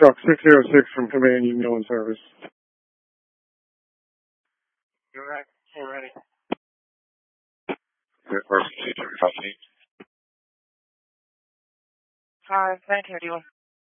Truck 606 from Command Union Service. You're right. You're ready. Emergency to your company. Hi, thank you.